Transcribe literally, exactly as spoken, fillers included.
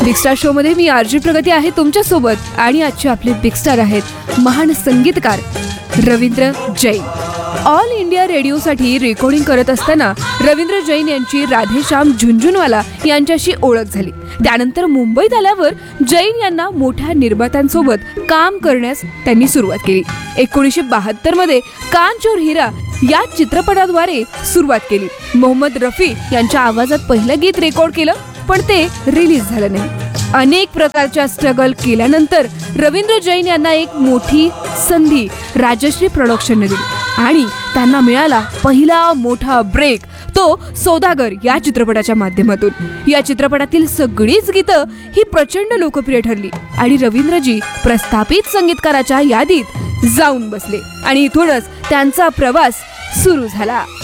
Big star show मध्ये मी RG प्रगती आहे तुमच्या सोबत आणि आजचे आपले बिग स्टार आहेत महान संगीतकार Ravindra Jain. All India रेडिओसाठी recording करत असताना रवींद्र जैन यांची राधेश्याम झुंझुनवाला यांच्याशी ओळख झाली. त्यानंतर मुंबईत आल्यावर जैन यांना मोठ्या निर्मात्यांसोबत काम करण्यास त्यांनी सुरुवात केली. एकोणीसशे बहात्तर मध्ये कान चोर हिरा या चित्रपटाद्वारे सुरुवात केली. मोहम्मद रफी यांच्या आवाजात पहिलं गीत रेकॉर्ड केलं पण ते रिलीज झालं नाही. अनेक प्रकारच्या स्ट्रगल केल्यानंतर रवींद्र जैन यांना एक मोठी संधी राजश्री प्रोडक्शनने दिली आणि त्यांना मिळाला पहिला मोठा ब्रेक, तो सौदागर या चित्रपटाच्या माध्यमातून. या चित्रपटातील सगळीच गीतं ही प्रचंड लोकप्रिय ठरली आणि रवींद्रजी प्रस्थापित संगीतकाराच्या यादीत जाऊन बसले आणि इथूनच त्यांचा प्रवास सुरू झाला.